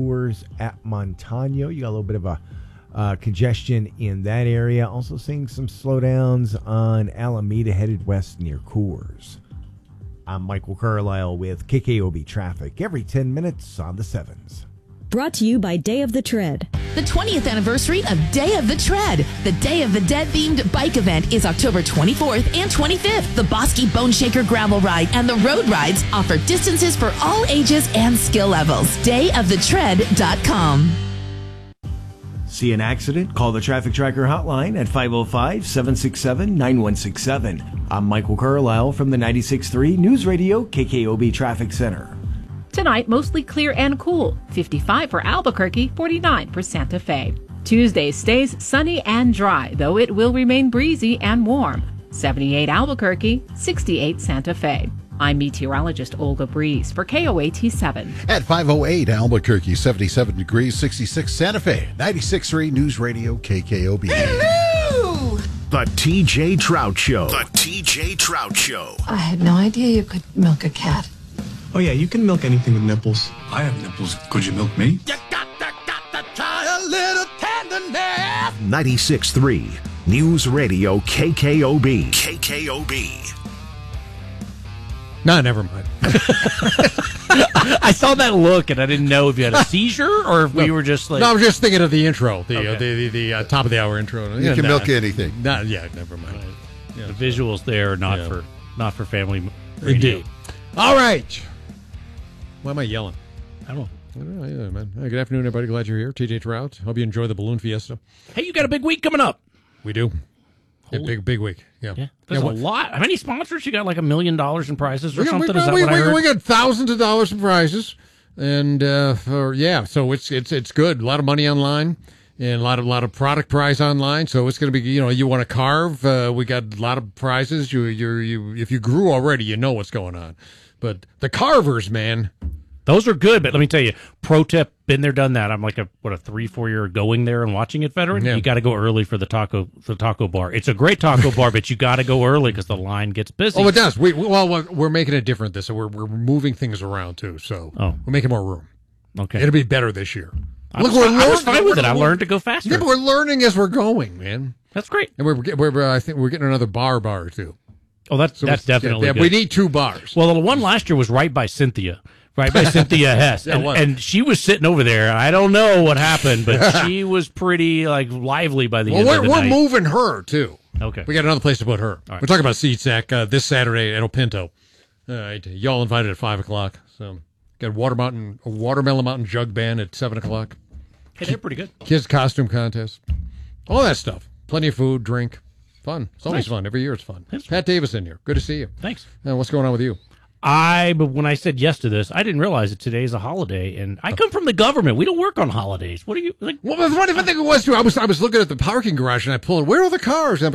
Coors at Montano. You got a little bit of a congestion in that area. Also seeing some slowdowns on Alameda headed west near Coors. I'm Michael Carlisle with KKOB Traffic every 10 minutes on the 7s. Brought to you by Day of the Tread. The 20th anniversary of Day of the Tread. The Day of the Dead themed bike event is October 24th and 25th. The Bosky Bone Shaker Gravel Ride and the Road Rides offer distances for all ages and skill levels. DayofTheTread.com. See an accident? Call the Traffic Tracker hotline at 505-767-9167. I'm Michael Carlisle from the 96.3 News Radio KKOB Traffic Center. Tonight, mostly clear and cool. 55 for Albuquerque, 49 for Santa Fe. Tuesday stays sunny and dry, though it will remain breezy and warm. 78 Albuquerque, 68 Santa Fe. I'm meteorologist Olga Breeze for KOAT 7. At 5:08 Albuquerque, 77 degrees, 66 Santa Fe, 96.3 News Radio KKOB. Hello! The TJ Trout Show. The TJ Trout Show. I had no idea you could milk a cat. Oh, yeah, you can milk anything with nipples. I have nipples. Could you milk me? You got to try a little tenderness. 96.3 News Radio KKOB. KKOB. No, never mind. I saw that look, and I didn't know if you had a seizure or if we were just like... No, I was just thinking of the intro, the top of the hour intro. You can milk anything. Never mind. Right. Yeah. The visuals there are not for family radio. Indeed. All right. Why am I yelling? I don't know. Yeah, man. Hey, good afternoon, everybody. Glad you're here. TJ Trout. Hope you enjoy the balloon fiesta. Hey, you got a big week coming up. We do. Big week. Yeah. There's a lot. How many sponsors? You got like $1 million in prizes or something? Is that what I heard? We got thousands of dollars in prizes. And, so it's good. A lot of money online. And a lot of product prize online, so it's going to be, you want to carve. We got a lot of prizes. You if you grew already, you know what's going on. But the carvers, man, those are good. But let me tell you, pro tip: been there, done that. I'm like a 3-4 year going there and watching it veteran. Yeah. You got to go early for the taco bar. It's a great taco bar, but you got to go early because the line gets busy. Oh, it does. We're making it different this, so we're moving things around too. So we're making more room. Okay, it'll be better this year. I was fine with it. I learned to go faster. Yeah, but we're learning as we're going, man. That's great. And I think we're getting another bar too. Oh, that's definitely good. We need 2 bars. Well, the one last year was right by Cynthia Hess. And she was sitting over there. I don't know what happened, but she was pretty lively by the end of the night. We're moving her, too. Okay. We got another place to put her. Right. We're talking about SeatSack this Saturday at Opinto. All right. Y'all invited at 5 o'clock. So got a Watermelon Mountain Jug Band at 7 o'clock. Hey, they're pretty good. Kids costume contest. All that stuff. Plenty of food, drink. Fun. It's always fun. Every year it's fun. Pat Davis in here. Good to see you. Thanks. What's going on with you? But when I said yes to this, I didn't realize that today's a holiday, and I come from the government. We don't work on holidays. What are you like? Well, the funny thing was too. I was looking at the parking garage and I pulled. Where are the cars? And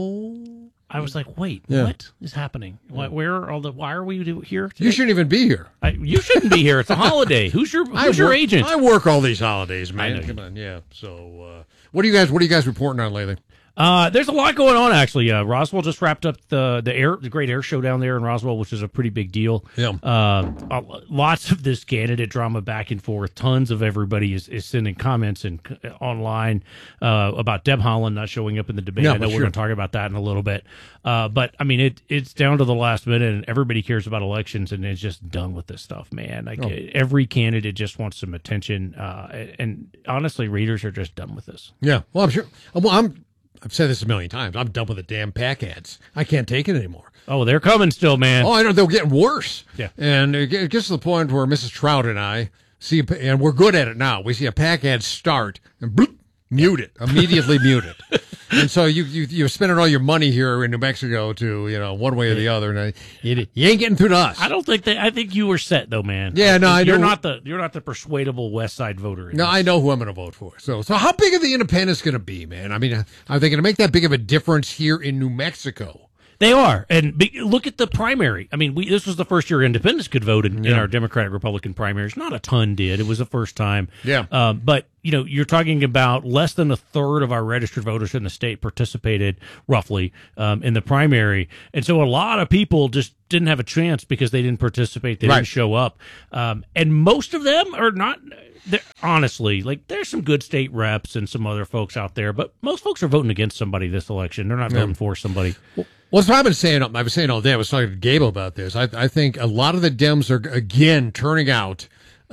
I was like, wait, what is happening? Why are we here today? You shouldn't even be here. You shouldn't be here. It's a holiday. Who's your agent? I work all these holidays, man. I know. Come on, yeah. So, what are you guys reporting on lately? There's a lot going on, actually. Roswell just wrapped up the great air show down there in Roswell, which is a pretty big deal. Yeah. Lots of this candidate drama back and forth. Tons of everybody is sending comments online about Deb Haaland not showing up in the debate. I know we're going to talk about that in a little bit. But I mean, it's down to the last minute, and everybody cares about elections, and it's just done with this stuff, man. Every candidate just wants some attention, and honestly, readers are just done with this. Yeah. Well, I'm sure. I've said this a million times. I'm done with the damn PAC ads. I can't take it anymore. Oh, they're coming still, man. Oh, I know. They're getting worse. Yeah. And it gets to the point where Mrs. Trout and I see, and we're good at it now. We see a PAC ad start and bloop, mute it. Immediately mute it. And so you're spending all your money here in New Mexico to, one way or the other. And you ain't getting through to us. I think you were set though, man. Yeah, no, you're not the persuadable West Side voter. No, I know who I'm going to vote for. So how big are the independents going to be, man? I mean, are they going to make that big of a difference here in New Mexico? They are. And look at the primary. I mean, this was the first year independents could vote in our Democratic-Republican primaries. Not a ton did. It was the first time. Yeah. But, you're talking about less than a third of our registered voters in the state participated, roughly, in the primary. And so a lot of people just didn't have a chance because they didn't participate. They didn't show up. And most of them are not... honestly, there's some good state reps and some other folks out there, but most folks are voting against somebody this election. They're not voting for somebody. Well, that's what I've been saying. I've been saying all day. I was talking to Gabe about this. I think a lot of the Dems are again turning out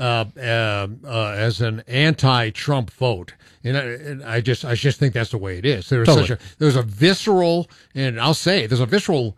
as an anti-Trump vote, and I just think that's the way it is. There's a visceral, and I'll say there's a visceral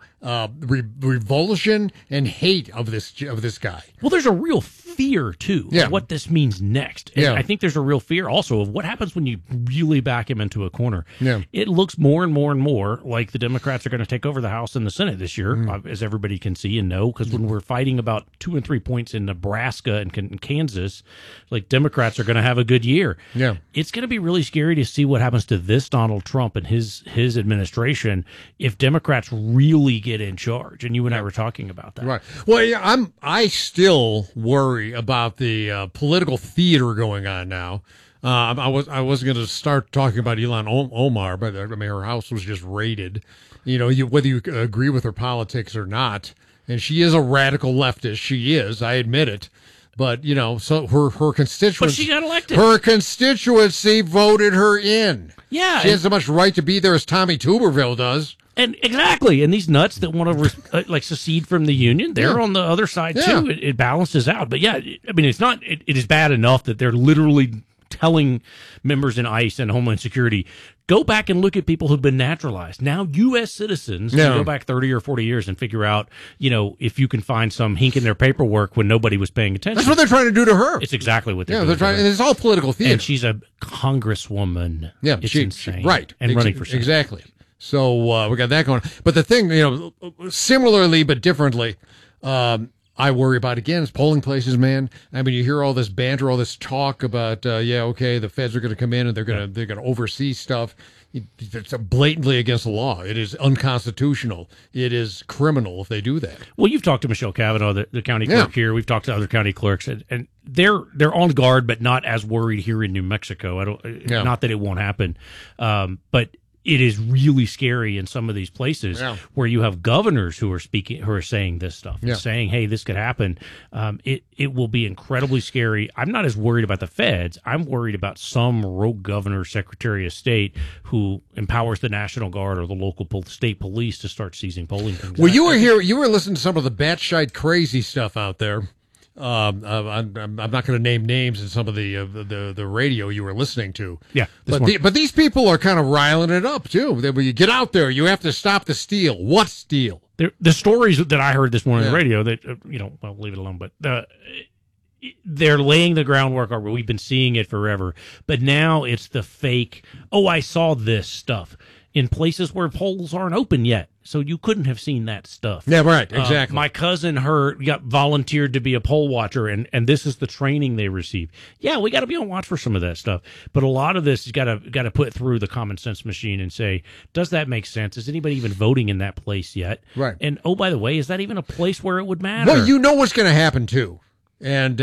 revulsion and hate of this guy. Well, there's a real fear too of what this means next. And I think there's a real fear also of what happens when you really back him into a corner. It looks more and more and more like the Democrats are going to take over the House and the Senate this year, as everybody can see and know, because when we're fighting about 2 and 3 points in Nebraska and Kansas, Democrats are going to have a good year. It's going to be really scary to see what happens to this Donald Trump and his administration if Democrats really get in charge. And you and I were talking about that. Right. Well, I still worry about the political theater going on now. I wasn't going to start talking about Ilhan Omar, but I mean, her house was just raided. Whether you agree with her politics or not, and she is a radical leftist. She is, I admit it. But so her constituency. But she got elected. Her constituency voted her in. Yeah, she has as much right to be there as Tommy Tuberville does. And exactly, and these nuts that want to secede from the union, they're on the other side too. It balances out, but I mean, it's not. It is bad enough that they're literally telling members in ICE and Homeland Security, go back and look at people who've been naturalized. Now, U.S. citizens can go back 30 or 40 years and figure out, if you can find some hink in their paperwork when nobody was paying attention. That's what they're trying to do to her. It's exactly what they're doing. They're trying. And it's all political theater. And she's a congresswoman. Yeah, it's insane. Right, and running for Senate. Exactly. So we got that going. But the thing, similarly but differently, I worry about, again, is polling places, man. I mean, you hear all this banter, all this talk about, the feds are going to come in and they're going to oversee stuff. It's blatantly against the law. It is unconstitutional. It is criminal if they do that. Well, you've talked to Michelle Cavanaugh, the county clerk here. We've talked to other county clerks, and they're on guard, but not as worried here in New Mexico. Not that it won't happen, but it is really scary in some of these places where you have governors who are saying this stuff, saying, "Hey, this could happen." It will be incredibly scary. I'm not as worried about the feds. I'm worried about some rogue governor, secretary of state, who empowers the National Guard or the local state police to start seizing polling things. Well, you were listening to some of the batshit crazy stuff out there. I'm not going to name names in some of the radio you were listening to. Yeah, but these people are kind of riling it up too. When you get out there, you have to stop the steal. What steal? The stories that I heard this morning on the radio that well, leave it alone. But they're laying the groundwork. We've been seeing it forever, but now it's the fake. Oh, I saw this stuff in places where polls aren't open yet. So you couldn't have seen that stuff. Yeah, right, exactly. My cousin got volunteered to be a poll watcher, and this is the training they receive. Yeah, we got to be on watch for some of that stuff. But a lot of this, you got to put through the common sense machine and say, does that make sense? Is anybody even voting in that place yet? Right. And, oh, by the way, is that even a place where it would matter? Well, you know what's going to happen, too. And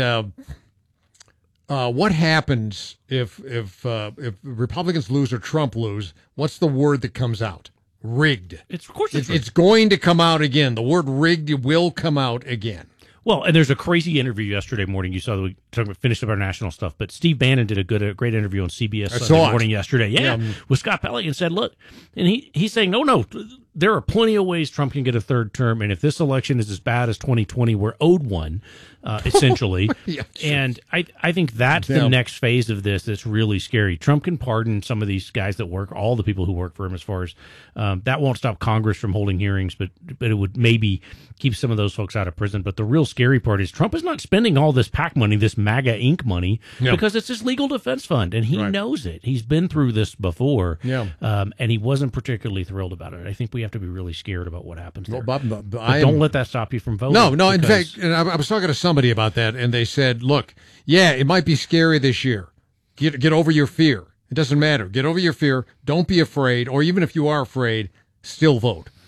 what happens if Republicans lose or Trump lose? What's the word that comes out? Rigged. Of course it's going to come out again. The word rigged will come out again. Well, and there's a crazy interview yesterday morning. You saw that we finished up our national stuff, but Steve Bannon did a great interview on CBS Sunday morning yesterday. With Scott Pelley, and said, look, and he's saying, no, there are plenty of ways Trump can get a third term, and if this election is as bad as 2020, we're owed one, essentially. Sure. And I think that's the next phase of this that's really scary. Trump can pardon some of these guys that work, all the people who work for him, as far as that won't stop Congress from holding hearings, but it would maybe keep some of those folks out of prison. But the real scary part is Trump is not spending all this PAC money, this MAGA Inc. money, because it's his legal defense fund, and he knows it. He's been through this before, and he wasn't particularly thrilled about it. I think we have to be really scared about what happens there. But don't let that stop you from voting. No. In fact, and I was talking to somebody about that, and they said, look, it might be scary this year. Get over your fear. It doesn't matter. Get over your fear. Don't be afraid, or even if you are afraid, still vote.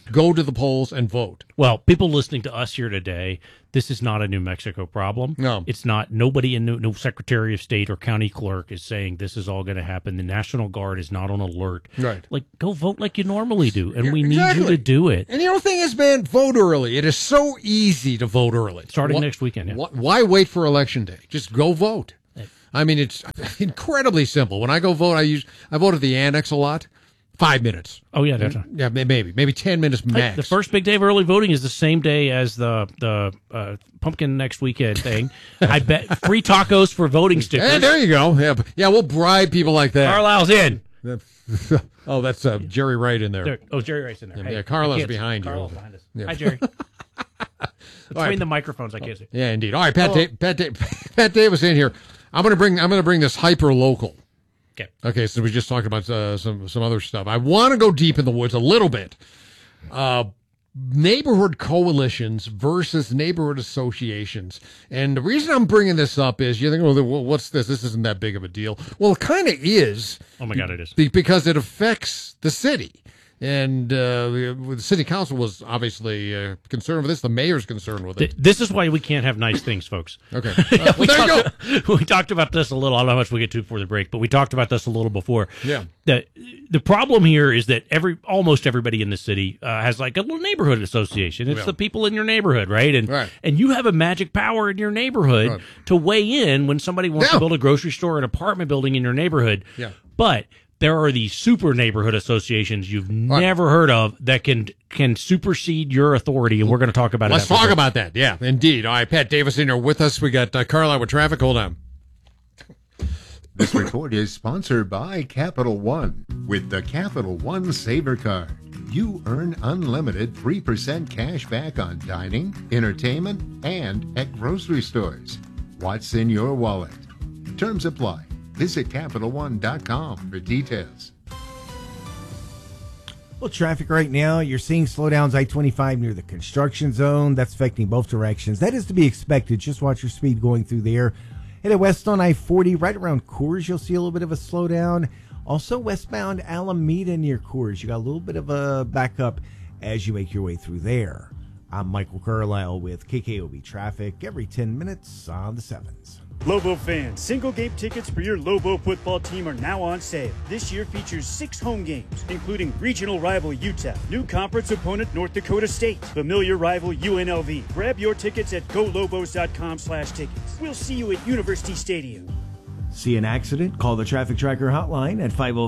go to the polls and vote. Well, people listening to us here today, this is not a New Mexico problem. No. It's not. Nobody in no Secretary of State or county clerk is saying this is all going to happen. The National Guard is not on alert. Right. Like, go vote like you normally do, and we need you to do it. And the other thing is, man, vote early. It is so easy to vote early. Starting next weekend. Yeah. Why wait for Election Day? Just go vote. I mean, it's incredibly simple. When I go vote, I vote at the annex a lot. 5 minutes. Oh yeah, that's right. Yeah, maybe 10 minutes max. The first big day of early voting is the same day as the pumpkin next weekend thing. I bet free tacos for voting stickers. Hey, there you go. Yeah, we'll bribe people like that. Carlisle's in. Oh, that's Jerry Wright in there. Jerry Wright's in there. Yeah, Carlisle's behind you. Carlisle's behind us. Yeah. Hi, Jerry. Between the microphones, I can't see. Yeah, indeed. All right, Pat Davis in here. I'm gonna bring this hyper local. Okay. So we just talked about some other stuff. I want to go deep in the woods a little bit. Neighborhood coalitions versus neighborhood associations, and the reason I'm bringing this up is you think, well, what's this? This isn't that big of a deal. Well, it kind of is. Oh my God, it is because it affects the city. And the city council was obviously concerned with this. The mayor's concerned with it. This is why we can't have nice things, folks. Okay. We talked about this a little. I don't know how much we get to before the break, but we talked about this a little before. Yeah. The problem here is that almost everybody in the city has like a little neighborhood association. It's the people in your neighborhood, right? And you have a magic power in your neighborhood to weigh in when somebody wants to build a grocery store or an apartment building in your neighborhood. Yeah. But there are these super neighborhood associations you've never heard of that can supersede your authority, and we're going to talk about it. Let's talk about that. Yeah, indeed. All right, Pat Davis in here with us. We got Carlisle with traffic. Hold on. This report is sponsored by Capital One. With the Capital One Saver Card, you earn unlimited 3% cash back on dining, entertainment, and at grocery stores. What's in your wallet? Terms apply. Visit CapitalOne.com for details. Well, traffic right now, you're seeing slowdowns I-25 near the construction zone. That's affecting both directions. That is to be expected. Just watch your speed going through there. Headed west on I-40, right around Coors, you'll see a little bit of a slowdown. Also westbound Alameda near Coors. You got a little bit of a backup as you make your way through there. I'm Michael Carlisle with KKOB Traffic every 10 minutes on the 7s. Lobo fans, single game tickets for your Lobo football team are now on sale. This year features 6 home games, including regional rival UTEP, new conference opponent North Dakota State, familiar rival UNLV. Grab your tickets at golobos.com/tickets. We'll see you at University Stadium. See an accident? Call the Traffic Tracker hotline at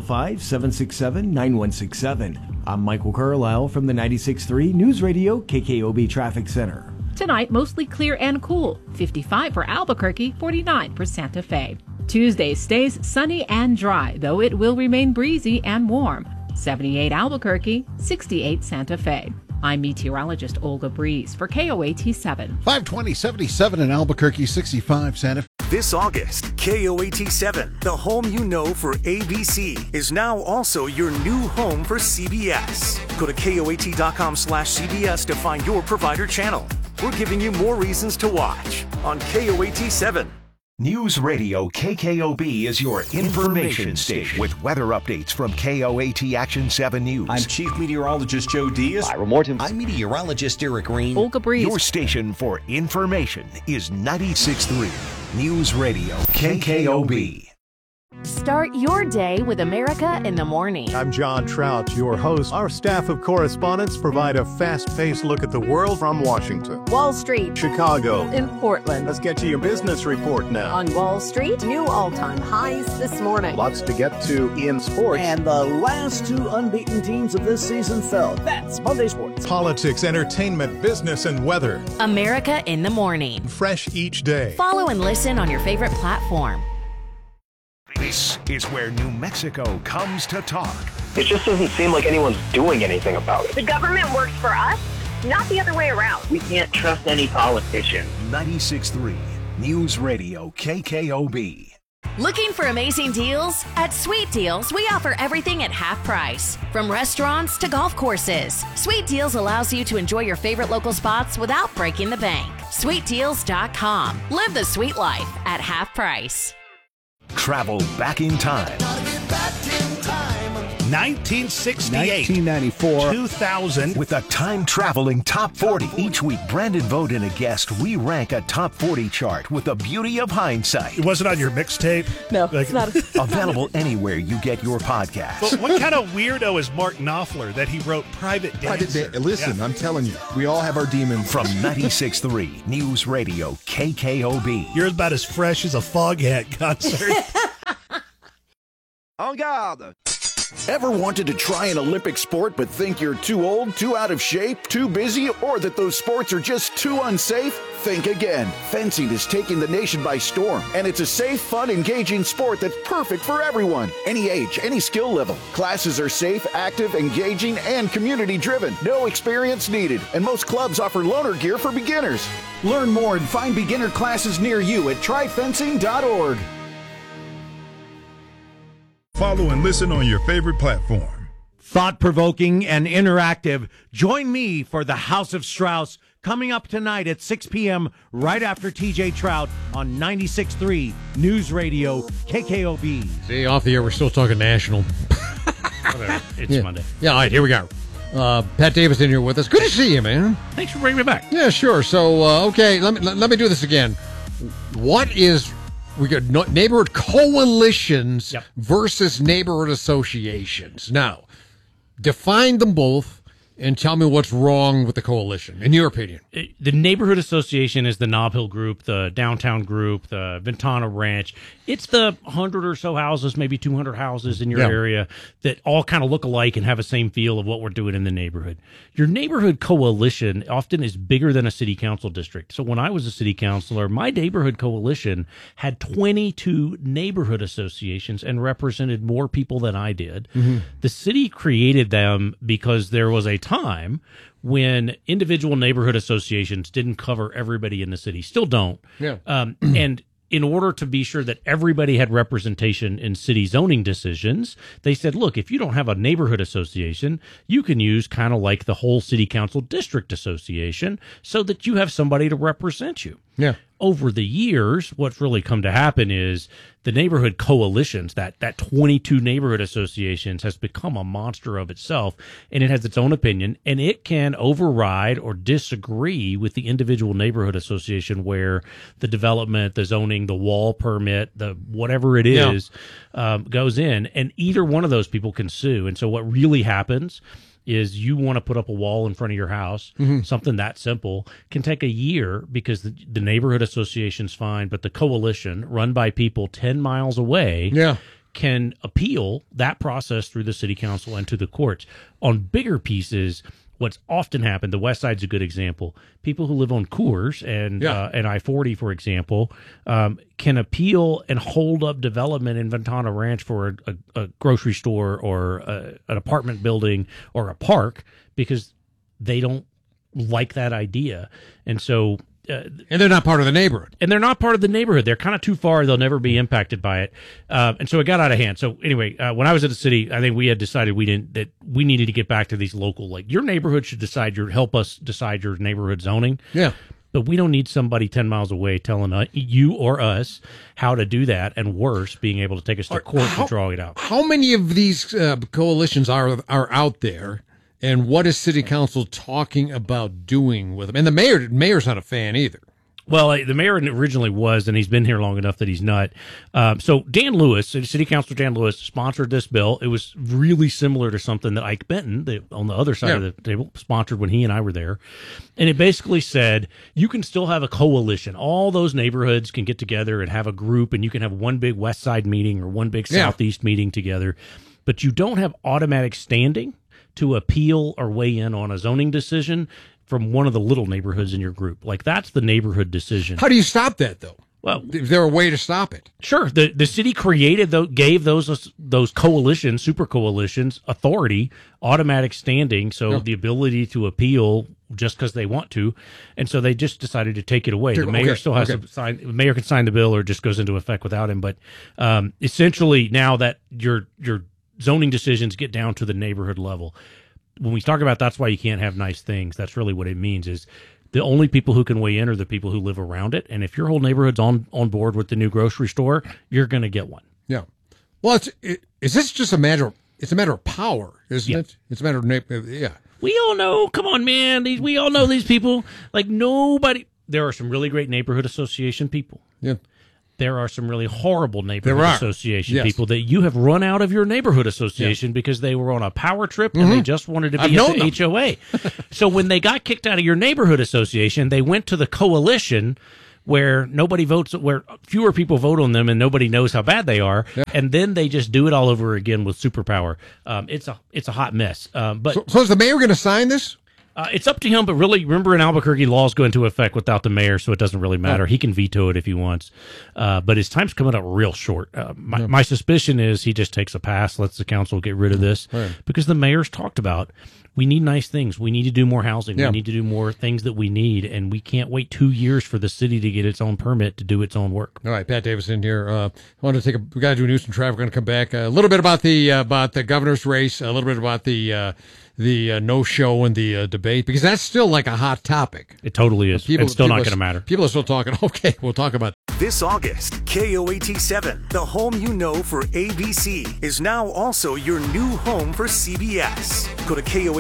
505-767-9167. I'm Michael Carlisle from the 96.3 News Radio KKOB Traffic Center. Tonight, mostly clear and cool. 55 for Albuquerque, 49 for Santa Fe. Tuesday stays sunny and dry, though it will remain breezy and warm. 78 Albuquerque, 68 Santa Fe. I'm meteorologist Olga Breeze for KOAT7. 520-77 in Albuquerque, 65 Santa Fe. This August, KOAT7, the home you know for ABC, is now also your new home for CBS. Go to KOAT.com/CBS to find your provider channel. We're giving you more reasons to watch on KOAT7. News Radio KKOB is your information station with weather updates from KOAT Action 7 News. I'm Chief Meteorologist Joe Diaz. Ira Morton. I'm Meteorologist Eric Green. Olga Breeze. Your station for information is 96.3 News Radio KKOB. Start your day with America in the Morning. I'm John Trout, your host. Our staff of correspondents provide a fast-paced look at the world from Washington, Wall Street, Chicago, and Portland. Let's get to your business report now. On Wall Street, new all-time highs this morning. Lots to get to in sports. And the last 2 unbeaten teams of this season fell. That's Monday Sports. Politics, entertainment, business, and weather. America in the Morning. Fresh each day. Follow and listen on your favorite platform. This is where New Mexico comes to talk. It just doesn't seem like anyone's doing anything about it. The government works for us, not the other way around. We can't trust any politician. 96.3 News Radio KKOB. Looking for amazing deals? At Sweet Deals, we offer everything at half price. From restaurants to golf courses. Sweet Deals allows you to enjoy your favorite local spots without breaking the bank. SweetDeals.com. Live the sweet life at half price. Travel back in time. 1968, 1994, 2000. With a time-traveling top 40. Each week, Brandon Vogt and a guest re-rank a top 40 chart with the beauty of hindsight. It wasn't on your mixtape? No, it's not. Available anywhere you get your podcast. But what kind of weirdo is Mark Knopfler that he wrote Private Dancer? Listen, I'm telling you, we all have our demons. From 96.3 News Radio KKOB. You're about as fresh as a Foghat concert. En garde! Ever wanted to try an Olympic sport but think you're too old, too out of shape, too busy, or that those sports are just too unsafe? Think again. Fencing is taking the nation by storm, and it's a safe, fun, engaging sport that's perfect for everyone. Any age, any skill level. Classes are safe, active, engaging, and community-driven. No experience needed, and most clubs offer loaner gear for beginners. Learn more and find beginner classes near you at tryfencing.org. Follow and listen on your favorite platform. Thought-provoking and interactive. Join me for the House of Strauss coming up tonight at 6 p.m. right after TJ Trout on 96.3 News Radio KKOB. See, off the air, we're still talking national. Whatever. It's Monday. Yeah, all right, here we go. Pat Davidson here with us. Good to see you, man. Thanks for bringing me back. Yeah, sure. So, okay, let me do this again. What is... We got neighborhood coalitions versus neighborhood associations. Now, define them both and tell me what's wrong with the coalition, in your opinion. The neighborhood association is the Nob Hill group, the downtown group, the Ventana Ranch. It's the 100 or so houses, maybe 200 houses in your area that all kind of look alike and have the same feel of what we're doing in the neighborhood. Your neighborhood coalition often is bigger than a city council district. So when I was a city councilor, my neighborhood coalition had 22 neighborhood associations and represented more people than I did. Mm-hmm. The city created them because there was a time when individual neighborhood associations didn't cover everybody in the city, still don't. Yeah. And in order to be sure that everybody had representation in city zoning decisions, they said, look, if you don't have a neighborhood association, you can use kind of like the whole city council district association so that you have somebody to represent you. Yeah. Over the years, what's really come to happen is the neighborhood coalitions, that 22 neighborhood associations has become a monster of itself, and it has its own opinion, and it can override or disagree with the individual neighborhood association where the development, the zoning, the wall permit, the whatever it is, goes in, and either one of those people can sue. And so what really happens is you want to put up a wall in front of your house, something that simple, can take a year because the neighborhood association's fine, but the coalition, run by people 10 miles away, can appeal that process through the city council and to the courts. On bigger pieces, what's often happened, the West Side's a good example. People who live on Coors and I-40, for example, can appeal and hold up development in Ventana Ranch for a grocery store or an apartment building or a park because they don't like that idea. And so... and they're not part of the neighborhood. And they're not part of the neighborhood. They're kind of too far. They'll never be impacted by it. And so it got out of hand. So anyway, when I was at the city, I think we had decided that we needed to get back to these local, like your neighborhood should help us decide your neighborhood zoning. Yeah. But we don't need somebody 10 miles away telling you or us how to do that, and worse, being able to take us to court to draw it out. How many of these coalitions are out there? And what is city council talking about doing with them? And the mayor's not a fan either. Well, the mayor originally was, and he's been here long enough that he's not. So Dan Lewis, City Councilor Dan Lewis, sponsored this bill. It was really similar to something that Ike Benton, on the other side of the table, sponsored when he and I were there. And it basically said you can still have a coalition. All those neighborhoods can get together and have a group, and you can have one big West Side meeting or one big Southeast meeting together. But you don't have automatic standing to appeal or weigh in on a zoning decision from one of the little neighborhoods in your group. Like, that's the neighborhood decision. How do you stop that, though? Well, is there a way to stop it? Sure. The city gave those coalitions, super coalitions, authority, automatic standing, so the ability to appeal just because they want to, and so they just decided to take it away. The mayor still has to sign. The mayor can sign the bill, or it just goes into effect without him. But essentially, now that your zoning decisions get down to the neighborhood level. When we talk about that's why you can't have nice things, that's really what it means is the only people who can weigh in are the people who live around it. And if your whole neighborhood's on board with the new grocery store, you're going to get one. Yeah. Well, is this just a matter It's a matter of power, isn't it? It's a matter of, yeah. We all know, come on, man. We all know these people. Like, nobody. There are some really great neighborhood association people. Yeah. There are some really horrible neighborhood association people that you have run out of your neighborhood association because they were on a power trip and they just wanted to be at the HOA. So when they got kicked out of your neighborhood association, they went to the coalition where nobody votes, where fewer people vote on them and nobody knows how bad they are. Yeah. And then they just do it all over again with superpower. It's a hot mess. So is the mayor going to sign this? It's up to him, but really, remember in Albuquerque, laws go into effect without the mayor, so it doesn't really matter. He can veto it if he wants. But his time's coming up real short. My suspicion is he just takes a pass, lets the council get rid of this, because the mayor's talked about, we need nice things. We need to do more housing. We need to do more things that we need, and we can't wait 2 years for the city to get its own permit to do its own work. All right, Pat Davison here. I want to we got to do news and traffic. We're going to come back. A little bit about the governor's race, a little bit about the no-show and the debate, because that's still like a hot topic. It totally is. It's still not going to matter. People are still talking. Okay, we'll talk about this August. KOAT7, the home you know for ABC, is now also your new home for CBS. Go to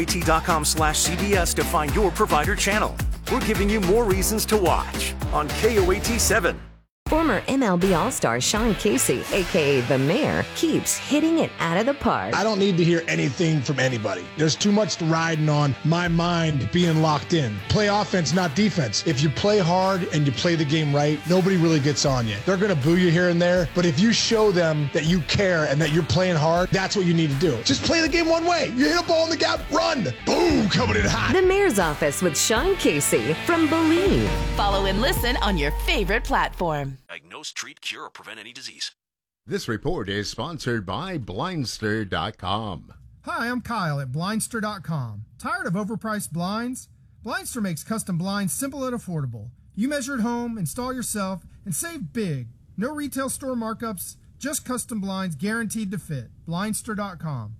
KOAT.com/CBS to find your provider channel. We're giving you more reasons to watch on KOAT7. Former MLB All-Star Sean Casey, a.k.a. The Mayor, keeps hitting it out of the park. I don't need to hear anything from anybody. There's too much riding on my mind being locked in. Play offense, not defense. If you play hard and you play the game right, nobody really gets on you. They're going to boo you here and there, but if you show them that you care and that you're playing hard, that's what you need to do. Just play the game one way. You hit a ball in the gap, run. Boom, coming in hot. The Mayor's Office with Sean Casey from Believe. Follow and listen on your favorite platform. Diagnose, treat, cure, or prevent any disease. This report is sponsored by Blindster.com. Hi, I'm Kyle at Blindster.com. Tired of overpriced blinds? Blindster makes custom blinds simple and affordable. You measure at home, install yourself, and save big. No retail store markups, just custom blinds guaranteed to fit. Blindster.com.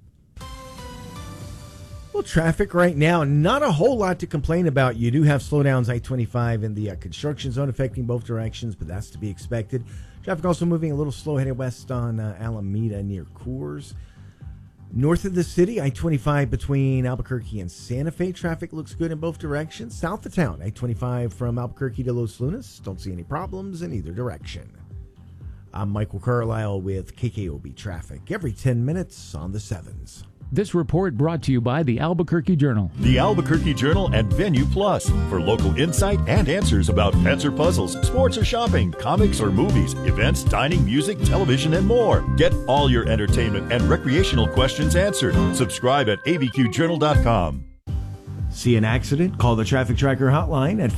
Well, traffic right now, not a whole lot to complain about. You do have slowdowns I-25 in the construction zone affecting both directions, but that's to be expected. Traffic also moving a little slow headed west on Alameda near Coors. North of the city, I-25 between Albuquerque and Santa Fe. Traffic looks good in both directions. South of town, I-25 from Albuquerque to Los Lunas. Don't see any problems in either direction. I'm Michael Carlisle with KKOB Traffic. Every 10 minutes on the 7s. This report brought to you by the Albuquerque Journal. The Albuquerque Journal and Venue Plus for local insight and answers about pets or puzzles, sports or shopping, comics or movies, events, dining, music, television, and more. Get all your entertainment and recreational questions answered. Subscribe at abqjournal.com. See an accident? Call the Traffic Tracker hotline at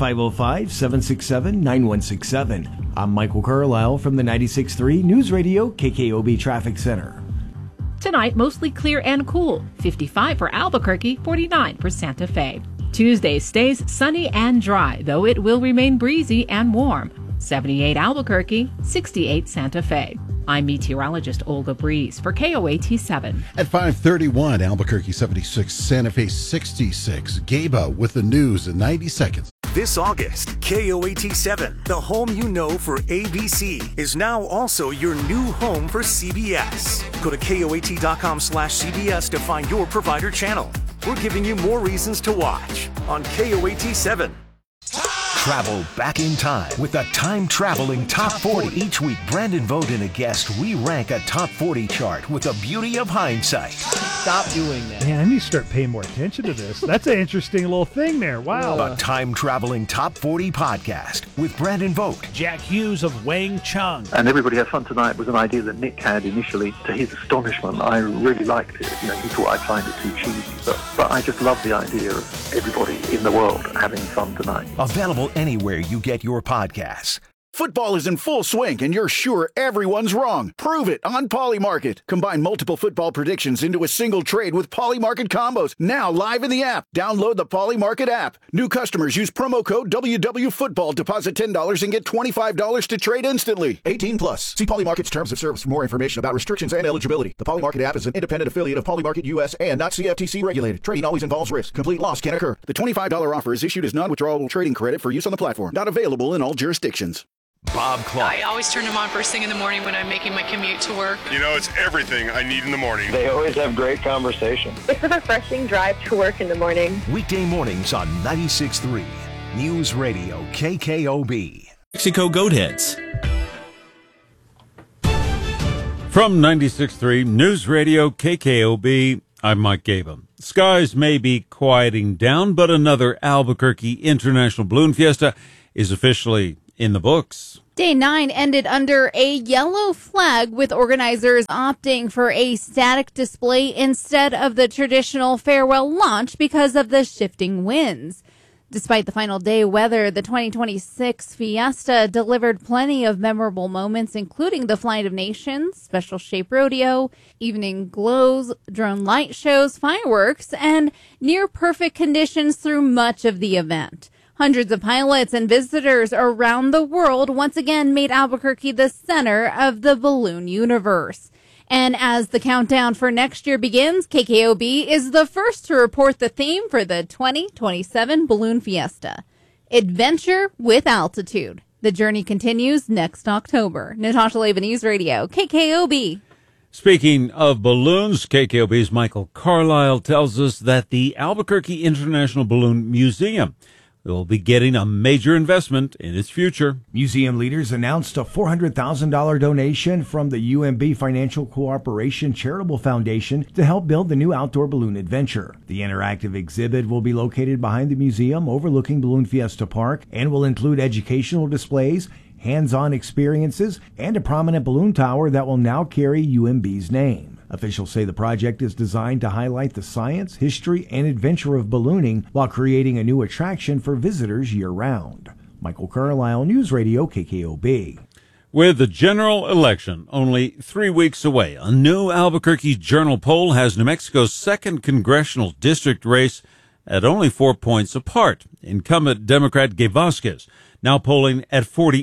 505-767-9167. I'm Michael Carlisle from the 96.3 News Radio KKOB Traffic Center. Tonight, mostly clear and cool. 55 for Albuquerque, 49 for Santa Fe. Tuesday stays sunny and dry, though it will remain breezy and warm. 78 Albuquerque, 68 Santa Fe. I'm meteorologist Olga Breeze for KOAT7. At 5:31, Albuquerque 76, Santa Fe 66. Gaba with the news in 90 seconds. This August, KOAT7, the home you know for ABC, is now also your new home for CBS. Go to KOAT.com/CBS to find your provider channel. We're giving you more reasons to watch on KOAT7. Travel back in time with the time-traveling Top 40. Each week, Brandon Vogt and a guest re-rank a Top 40 chart with the beauty of hindsight. Stop doing that. Man, I need to start paying more attention to this. That's an interesting little thing there. Wow. A time-traveling Top 40 podcast with Brandon Vogt. Jack Hughes of Wang Chung. And Everybody Has Fun Tonight was an idea that Nick had initially. To his astonishment, I really liked it. You know, he thought I'd find it too cheesy. But I just love the idea of everybody in the world having fun tonight. Available anywhere you get your podcasts. Football is in full swing, and you're sure everyone's wrong. Prove it on Polymarket. Combine multiple football predictions into a single trade with Polymarket combos. Now live in the app. Download the Polymarket app. New customers use promo code WWFootball. Deposit $10 and get $25 to trade instantly. 18 plus. See Polymarket's terms of service for more information about restrictions and eligibility. The Polymarket app is an independent affiliate of Polymarket US and not CFTC regulated. Trading always involves risk. Complete loss can occur. The $25 offer is issued as non-withdrawable trading credit for use on the platform. Not available in all jurisdictions. Bob Clark. I always turn them on first thing in the morning when I'm making my commute to work. You know, it's everything I need in the morning. They always have great conversation. It's a refreshing drive to work in the morning. Weekday mornings on 96.3 News Radio KKOB. Mexico Goatheads. From 96.3 News Radio KKOB, I'm Mike Gaba. Skies may be quieting down, but another Albuquerque International Balloon Fiesta is officially in the books. Day 9 ended under a yellow flag, with organizers opting for a static display instead of the traditional farewell launch because of the shifting winds. Despite the final day weather, the 2026 Fiesta delivered plenty of memorable moments, including the Flight of Nations, Special Shape Rodeo, evening glows, drone light shows, fireworks, and near-perfect conditions through much of the event. Hundreds of pilots and visitors around the world once again made Albuquerque the center of the balloon universe. And as the countdown for next year begins, KKOB is the first to report the theme for the 2027 Balloon Fiesta: Adventure with Altitude. The journey continues next October. Natasha Leva, News Radio, KKOB. Speaking of balloons, KKOB's Michael Carlisle tells us that the Albuquerque International Balloon Museum will be getting a major investment in its future. Museum leaders announced a $400,000 donation from the UMB Financial Cooperation Charitable Foundation to help build the new outdoor balloon adventure. The interactive exhibit will be located behind the museum overlooking Balloon Fiesta Park and will include educational displays, hands-on experiences, and a prominent balloon tower that will now carry UMB's name. Officials say the project is designed to highlight the science, history, and adventure of ballooning while creating a new attraction for visitors year-round. Michael Carlisle, News Radio KKOB. With the general election only 3 weeks away, a new Albuquerque Journal poll has New Mexico's 2nd congressional district race at only 4 points apart. Incumbent Democrat Gabe Vasquez now polling at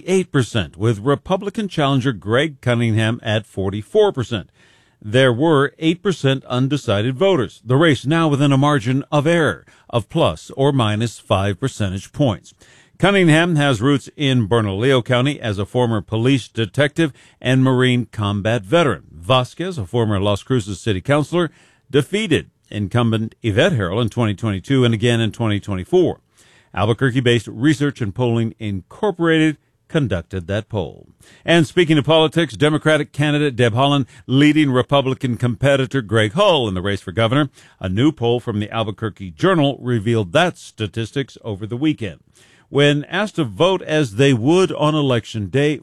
48%, with Republican challenger Greg Cunningham at 44%. There were 8% undecided voters. The race now within a margin of error of plus or minus 5 percentage points. Cunningham has roots in Bernalillo County as a former police detective and Marine combat veteran. Vasquez, a former Las Cruces city councilor, defeated incumbent Yvette Harrell in 2022 and again in 2024. Albuquerque-based Research and Polling Incorporated conducted that poll. And speaking of politics, Democratic candidate Deb Haaland leading Republican competitor Greg Hull in the race for governor. A new poll from the Albuquerque Journal revealed that statistics over the weekend. When asked to vote as they would on Election Day,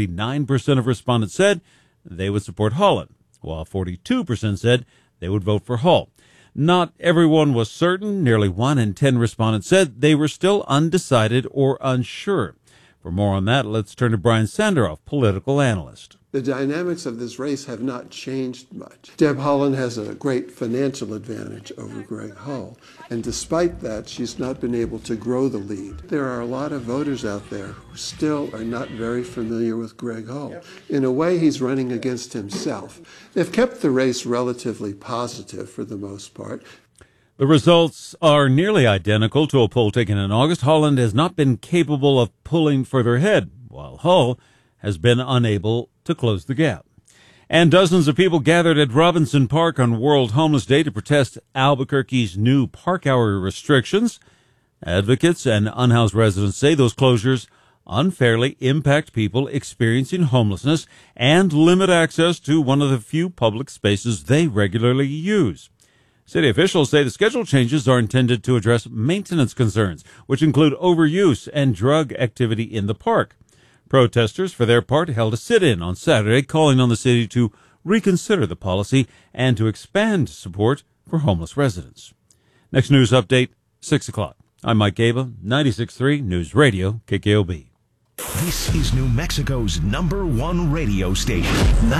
49% of respondents said they would support Haaland, while 42% said they would vote for Hull. Not everyone was certain. Nearly 1 in 10 respondents said they were still undecided or unsure. For more on that, let's turn to Brian Sanderoff, political analyst. The dynamics of this race have not changed much. Deb Haaland has a great financial advantage over Greg Hull, and despite that, she's not been able to grow the lead. There are a lot of voters out there who still are not very familiar with Greg Hull. In a way, he's running against himself. They've kept the race relatively positive for the most part. The results are nearly identical to a poll taken in August. Haaland has not been capable of pulling further ahead, while Hull has been unable to close the gap. And dozens of people gathered at Robinson Park on World Homeless Day to protest Albuquerque's new park hour restrictions. Advocates and unhoused residents say those closures unfairly impact people experiencing homelessness and limit access to one of the few public spaces they regularly use. City officials say the schedule changes are intended to address maintenance concerns, which include overuse and drug activity in the park. Protesters, for their part, held a sit-in on Saturday, calling on the city to reconsider the policy and to expand support for homeless residents. Next news update, 6 o'clock. I'm Mike Gaba, 96.3 News Radio, KKOB. This is New Mexico's #1 radio station,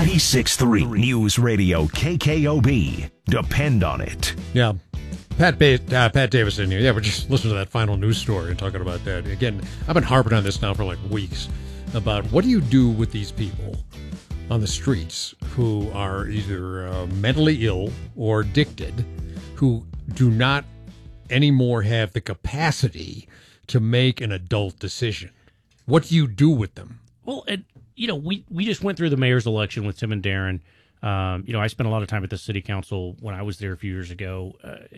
96.3 News Radio, KKOB. Depend on it. Yeah. Pat Davis in here. Yeah, we're just listening to that final news story and talking about that. Again, I've been harping on this now for like weeks about what do you do with these people on the streets who are either mentally ill or addicted, who do not anymore have the capacity to make an adult decision. What do you do with them? Well, we just went through the mayor's election with Tim and Darren. I spent a lot of time at the city council when I was there a few years ago.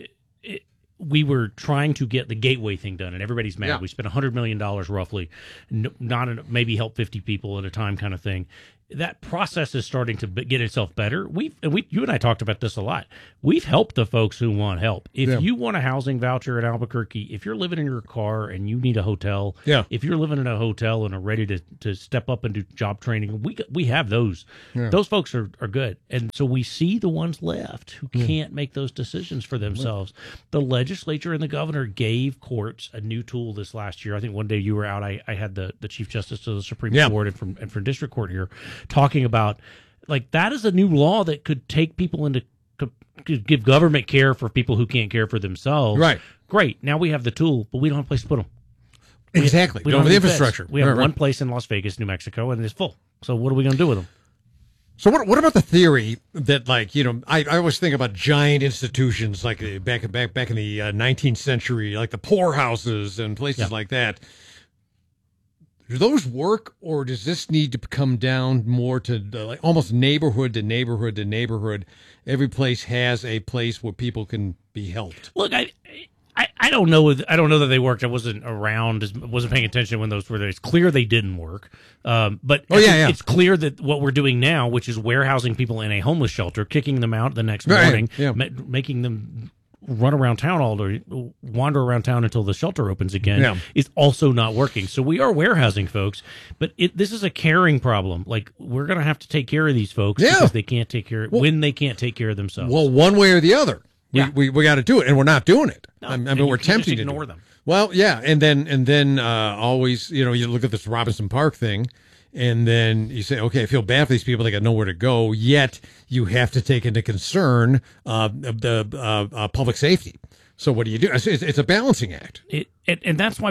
We were trying to get the gateway thing done, and everybody's mad. Yeah. We spent $100 million roughly, maybe help 50 people at a time kind of thing. That process is starting to get itself better. You and I talked about this a lot. We've helped the folks who want help. If you want a housing voucher in Albuquerque, if you're living in your car and you need a hotel, if you're living in a hotel and are ready to step up and do job training, we have those. Yeah. Those folks are good. And so we see the ones left who can't make those decisions for themselves. The legislature and the governor gave courts a new tool this last year. I think one day you were out. I had the Chief Justice of the Supreme Court and from District Court here talking about, like, that is a new law that could take people into could give government care for people who can't care for themselves. Right. Great. Now we have the tool, but we don't have a place to put them. Exactly. We don't have the infrastructure. We have one place in Las Vegas, New Mexico, and it's full. So what are we going to do with them? So what about the theory that, like, I always think about giant institutions like back in the 19th century, like the poorhouses and places like that. Do those work, or does this need to come down more to like almost neighborhood to neighborhood to neighborhood? Every place has a place where people can be helped. Look, I don't know. I don't know that they worked. I wasn't around. Wasn't paying attention when those were there. It's clear they didn't work. But it's clear that what we're doing now, which is warehousing people in a homeless shelter, kicking them out the next morning, making them run around town all day, wander around town until the shelter opens again, is also not working. So we are warehousing folks, but this is a caring problem. Like, we're going to have to take care of these folks because they can't take care when they can't take care of themselves. Well, one way or the other, we got to do it, and we're not doing it. No, I mean, we're tempting to ignore them. Well, yeah, and then always, you look at this Robinson Park thing. And then you say, okay, I feel bad for these people. They got nowhere to go. Yet you have to take into concern the public safety. So what do you do? It's a balancing act. And that's why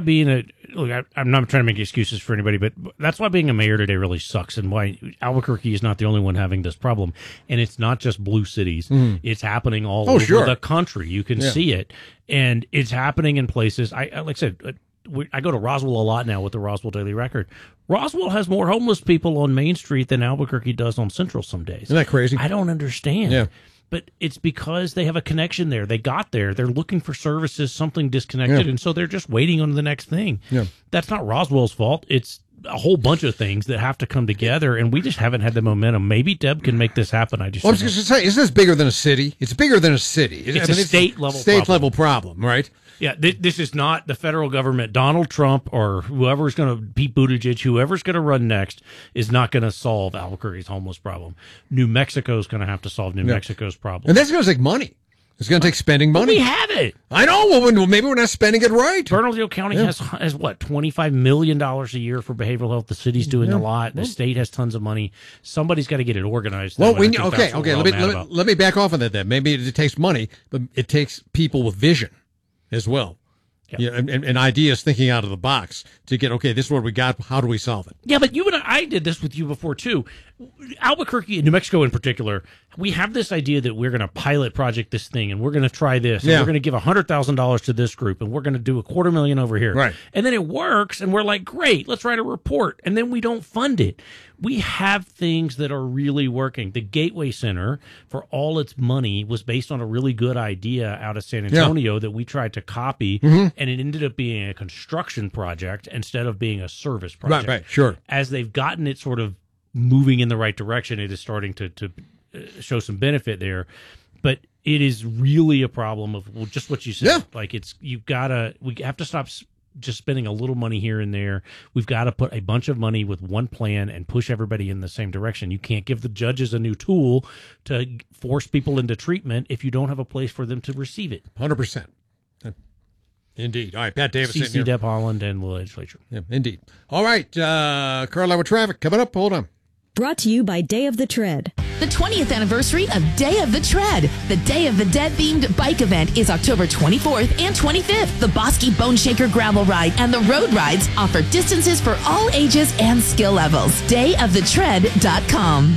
I'm not trying to make excuses for anybody, but that's why being a mayor today really sucks, and why Albuquerque is not the only one having this problem. And it's not just blue cities. It's happening all over the country. You can see it. And it's happening in places. Like I said, I go to Roswell a lot now with the Roswell Daily Record. Roswell has more homeless people on Main Street than Albuquerque does on Central some days. Isn't that crazy? I don't understand. Yeah. But it's because they have a connection there. They got there. They're looking for services, something disconnected, and so they're just waiting on the next thing. Yeah. That's not Roswell's fault. It's a whole bunch of things that have to come together, and we just haven't had the momentum. Maybe Deb can make this happen. I was going to say, isn't this bigger than a city? It's bigger than a city. It's a state-level problem, right? Yeah, this is not the federal government. Donald Trump or whoever's going to, Pete Buttigieg, whoever's going to run next, is not going to solve Albuquerque's homeless problem. New Mexico's going to have to solve New Mexico's problem. And that's going to take money. It's going to take spending money. We have it. I know. Well, maybe we're not spending it right. Bernalillo County has what, $25 million a year for behavioral health. The city's doing a lot. The state has tons of money. Somebody's got to get it organized. Well, okay. Let me back off on that then. Maybe it takes money, but it takes people with vision as well. Yeah, and ideas, thinking out of the box to get, okay, this is what we got. How do we solve it? Yeah, but you and I did this with you before, too. Albuquerque and New Mexico in particular, we have this idea that we're going to pilot project this thing, and we're going to try this, and we're going to give $100,000 to this group, and we're going to do $250,000 over here. Right. And then it works, and we're like, great, let's write a report. And then we don't fund it. We have things that are really working. The Gateway Center, for all its money, was based on a really good idea out of San Antonio that we tried to copy, and it ended up being a construction project instead of being a service project. Right, sure. As they've gotten it sort of moving in the right direction, it is starting to show some benefit there. But it is really a problem of just what you said. Yeah. Like, we have to stop just spending a little money here and there. We've got to put a bunch of money with one plan and push everybody in the same direction. You can't give the judges a new tool to force people into treatment if you don't have a place for them to receive it. 100%. Indeed. All right, Pat Davis. CC Deb Holland and the legislature. Yeah, indeed. All right, Carlisle with traffic coming up. Hold on. Brought to you by Day of the Tread. The 20th anniversary of Day of the Tread. The Day of the Dead-themed bike event is October 24th and 25th. The Bosky Bone Shaker Gravel Ride and the Road Rides offer distances for all ages and skill levels. DayofTheTread.com.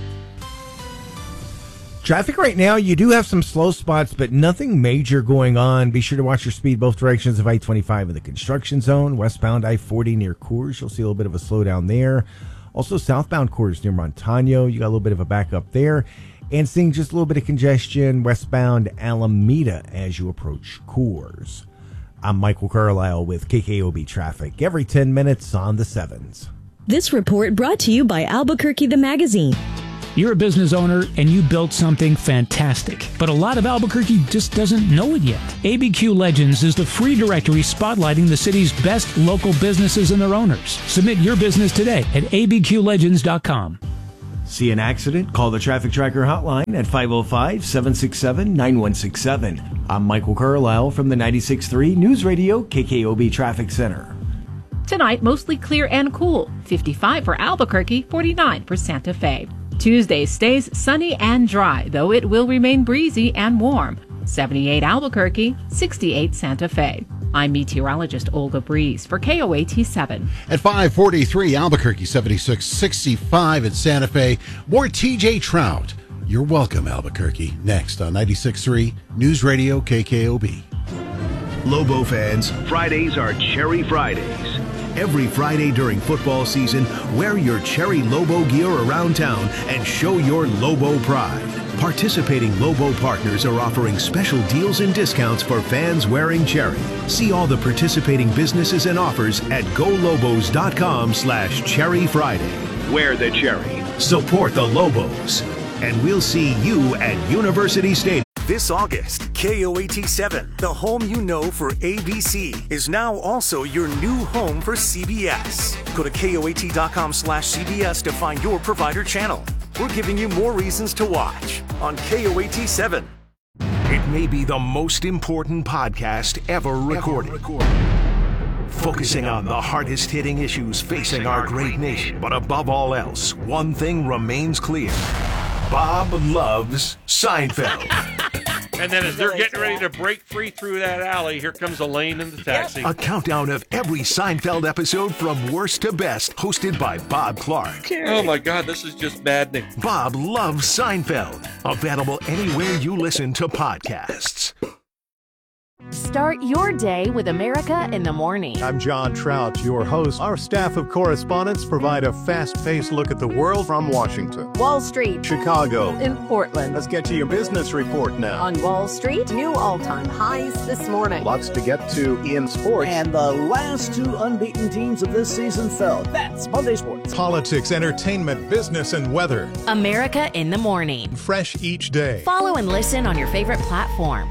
Traffic right now, you do have some slow spots, but nothing major going on. Be sure to watch your speed both directions of I-25 in the construction zone. Westbound I-40 near Coors, you'll see a little bit of a slowdown there. Also, southbound quarters near Montano, you got a little bit of a backup there. And seeing just a little bit of congestion westbound Alameda as you approach Coors. I'm Michael Carlisle with KKOB Traffic every 10 minutes on the 7s. This report brought to you by Albuquerque the Magazine. You're a business owner and you built something fantastic, but a lot of Albuquerque just doesn't know it yet. ABQ Legends is the free directory spotlighting the city's best local businesses and their owners. Submit your business today at abqlegends.com. See an accident? Call the Traffic Tracker hotline at 505-767-9167. I'm Michael Carlisle from the 96.3 News Radio KKOB Traffic Center. Tonight, mostly clear and cool. 55 for Albuquerque, 49 for Santa Fe. Tuesday stays sunny and dry, though it will remain breezy and warm. 78 Albuquerque, 68 Santa Fe. I'm meteorologist Olga Breeze for KOAT 7. At 5:43, Albuquerque 76, 65 in Santa Fe. More TJ Trout. You're welcome, Albuquerque. Next on 96.3 News Radio KKOB. Lobo fans, Fridays are Cherry Fridays. Every Friday during football season, wear your Cherry Lobo gear around town and show your Lobo pride. Participating Lobo partners are offering special deals and discounts for fans wearing Cherry. See all the participating businesses and offers at golobos.com/Cherry Friday. Wear the Cherry. Support the Lobos. And we'll see you at University Stadium. This August, KOAT 7, the home you know for ABC, is now also your new home for CBS. Go to KOAT.com/CBS to find your provider channel. We're giving you more reasons to watch on KOAT 7. It may be the most important podcast ever recorded. Focusing on the hardest hitting issues facing our great nation. But above all else, one thing remains clear. Bob loves Seinfeld. And then as they're getting ready to break free through that alley, here comes Elaine in the taxi. A countdown of every Seinfeld episode from worst to best, hosted by Bob Clark. Oh my God, this is just maddening. Bob loves Seinfeld. Available anywhere you listen to podcasts. Start your day with America in the Morning. I'm John Trout, your host. Our staff of correspondents provide a fast-paced look at the world from Washington, Wall Street, Chicago, in Portland. Let's get to your business report now. On Wall Street, new all-time highs this morning. Lots to get to in sports. And the last two unbeaten teams of this season fell. That's Monday Sports. Politics, entertainment, business, and weather. America in the Morning. Fresh each day. Follow and listen on your favorite platform.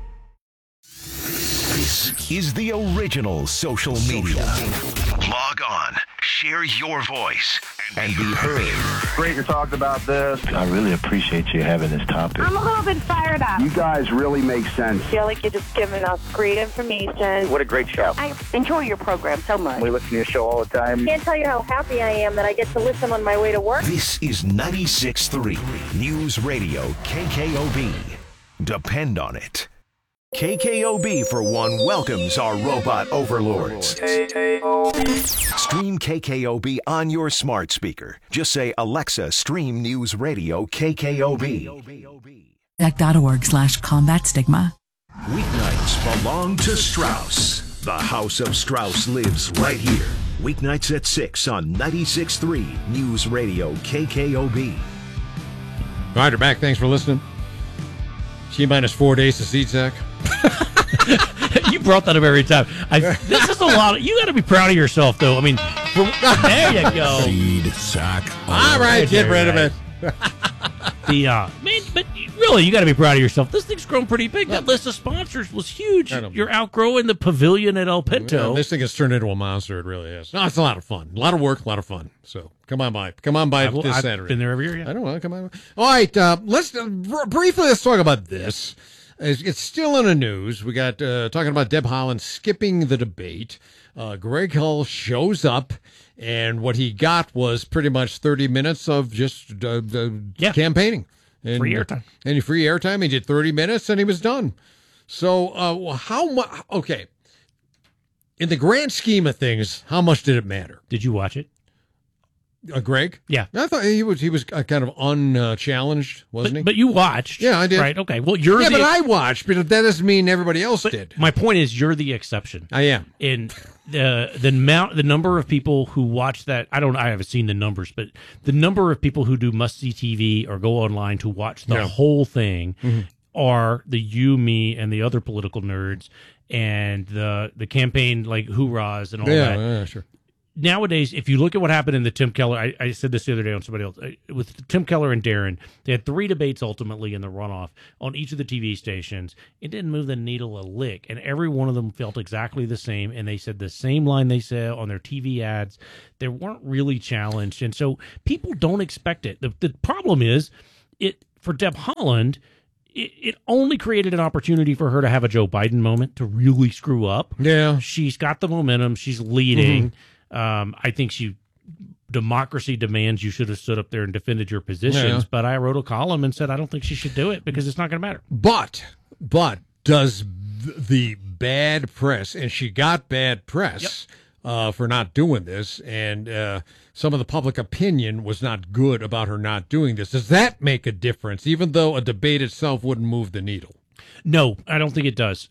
This is the original social media. Log on, share your voice, and be heard. Great you talked about this. I really appreciate you having this topic. I'm a little bit fired up. You guys really make sense. I feel like you're just giving us great information. What a great show. I enjoy your program so much. We listen to your show all the time. Can't tell you how happy I am that I get to listen on my way to work. This is 96.3 News Radio KKOB. Depend on it. KKOB, for one, welcomes our robot overlords. Stream KKOB on your smart speaker. Just say, Alexa, stream News Radio KKOB. Deck.org/combat stigma. Weeknights belong to Strauss. The House of Strauss lives right here. Weeknights at 6 on 96.3 News Radio KKOB. All right, we're back. Thanks for listening. T-minus 4 days to seed sack. You brought that up every time. This is a lot. You got to be proud of yourself, though. I mean, there you go. Seed sack. All right, get rid of it. But really, you got to be proud of yourself. This thing's grown pretty big. That list of sponsors was huge. You're outgrowing the pavilion at El Pinto. Yeah, this thing has turned into a monster. It really is. No, it's a lot of fun. A lot of work, a lot of fun. So come on by. Come on by this Saturday. I've been there every year. Yeah. I don't know. Come on. All right. Let's briefly let's talk about this. It's still in the news. We got talking about Deb Haaland skipping the debate. Greg Hull shows up, and what he got was pretty much 30 minutes of just campaigning. And, free airtime. And free airtime. He did 30 minutes, and he was done. So how much? Okay. In the grand scheme of things, how much did it matter? Did you watch it? Greg? Yeah. I thought he was kind of unchallenged, wasn't he? But you watched. Yeah, I did. Right, okay. Well, you're but I watched, but that doesn't mean everybody else did. My point is you're the exception. I am. And the number of people who watch that, I haven't seen the numbers, but the number of people who do must-see TV or go online to watch the whole thing are the you, me, and the other political nerds and the campaign like hoorahs and all that. Yeah, sure. Nowadays, if you look at what happened in the Tim Keller, I said this the other day on somebody else, with Tim Keller and Darren, they had 3 debates ultimately in the runoff on each of the TV stations. It didn't move the needle a lick, and every one of them felt exactly the same, and they said the same line they said on their TV ads. They weren't really challenged, and so people don't expect it. The problem is, for Deb Haaland, it only created an opportunity for her to have a Joe Biden moment to really screw up. Yeah. She's got the momentum. She's leading. I think democracy demands you should have stood up there and defended your positions, but I wrote a column and said I don't think she should do it because it's not going to matter. But does the bad press, and she got bad press for not doing this, and some of the public opinion was not good about her not doing this. Does that make a difference, even though a debate itself wouldn't move the needle? No, I don't think it does.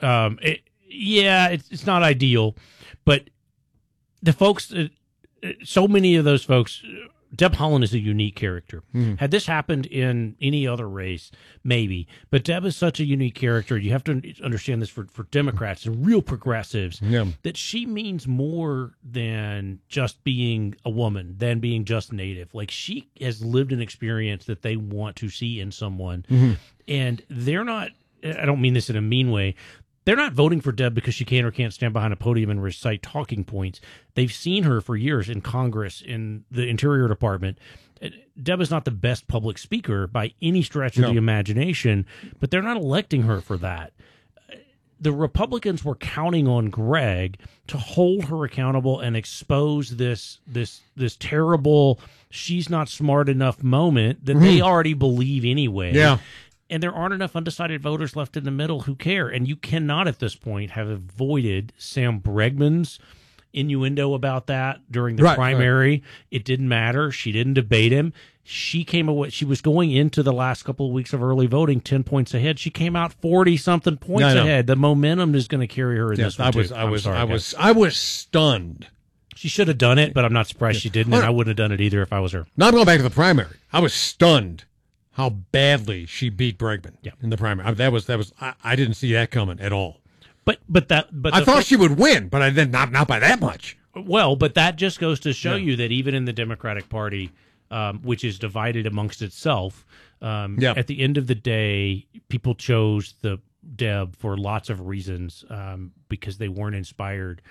It's not ideal, but the folks, so many of those folks, Deb Haaland is a unique character. Had this happened in any other race, maybe. But Deb is such a unique character. You have to understand this for Democrats and real progressives, that she means more than just being a woman, than being just Native. Like, she has lived an experience that they want to see in someone. And they're not, I don't mean this in a mean way, they're not voting for Deb because she can or can't stand behind a podium and recite talking points. They've seen her for years in Congress, in the Interior Department. Deb is not the best public speaker by any stretch of the imagination, but they're not electing her for that. The Republicans were counting on Greg to hold her accountable and expose this terrible, she's not smart enough moment that they already believe anyway. Yeah. And there aren't enough undecided voters left in the middle who care. And you cannot at this point have avoided Sam Bregman's innuendo about that during the primary. Right. It didn't matter. She didn't debate him. She came away. She was going into the last couple of weeks of early voting 10 points ahead. She came out 40-something points ahead. The momentum is going to carry her in this one too. I was stunned. She should have done it, but I'm not surprised she didn't, and I wouldn't have done it either if I was her. Now I'm going back to the primary. I was stunned how badly she beat Bregman in the primary. I didn't see that coming at all. But I thought she would win, but I then not by that much. Well, but that just goes to show you that even in the Democratic Party, which is divided amongst itself, at the end of the day, people chose the Deb for lots of reasons because they weren't inspired.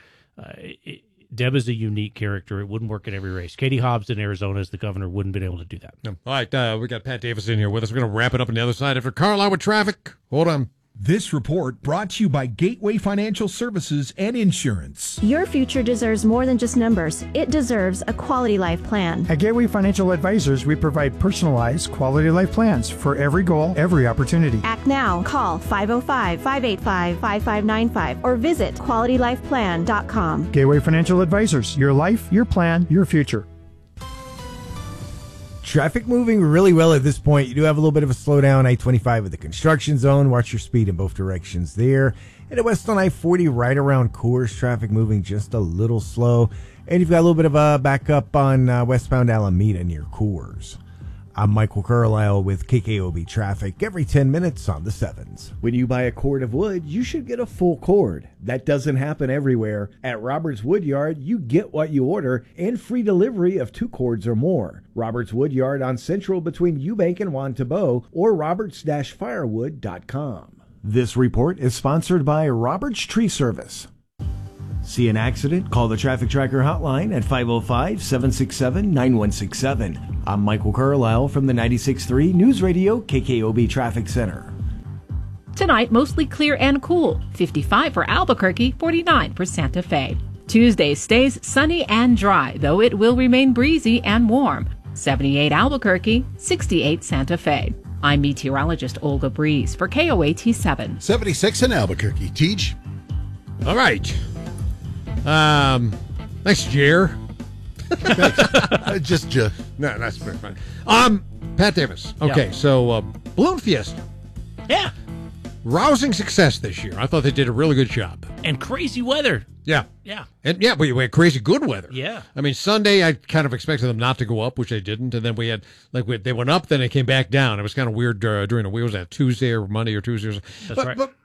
Deb is a unique character. It wouldn't work in every race. Katie Hobbs in Arizona as the governor wouldn't have been able to do that. No. All right, we got Pat Davis in here with us. We're going to wrap it up on the other side after Carlisle with traffic. Hold on. This report brought to you by Gateway Financial Services and Insurance. Your future deserves more than just numbers. It deserves a quality life plan. At Gateway Financial Advisors, we provide personalized quality life plans for every goal, every opportunity. Act now. Call 505-585-5595 or visit QualityLifePlan.com. Gateway Financial Advisors. Your life, your plan, your future. Traffic moving really well at this point. You do have a little bit of a slowdown. I-25 with the construction zone. Watch your speed in both directions there. And west on I-40 right around Coors. Traffic moving just a little slow. And you've got a little bit of a backup on westbound Alameda near Coors. I'm Michael Carlisle with KKOB Traffic every 10 minutes on the 7s. When you buy a cord of wood, you should get a full cord. That doesn't happen everywhere. At Roberts Woodyard, you get what you order and free delivery of 2 cords or more. Roberts Woodyard on Central between Eubank and Juan Tabo or roberts-firewood.com. This report is sponsored by Roberts Tree Service. See an accident? Call the Traffic Tracker hotline at 505-767-9167. I'm Michael Carlisle from the 96.3 News Radio KKOB Traffic Center. Tonight, mostly clear and cool. 55 for Albuquerque, 49 for Santa Fe. Tuesday stays sunny and dry, though it will remain breezy and warm. 78 Albuquerque, 68 Santa Fe. I'm meteorologist Olga Breeze for KOAT 7. 76 in Albuquerque. Teach. All right. Thanks, Jer. Just no, that's very fine. Pat Davis. Okay, Yeah. so Balloon Fiesta. Yeah. Rousing success this year. I thought they did a really good job. And crazy weather. Yeah. Yeah. And yeah, we had crazy good weather. Yeah. I mean, Sunday I kind of expected them not to go up, which they didn't, and then we had they went up, then they came back down. It was kind of weird during the week. Was that Tuesday or Monday or Tuesday? That's right. But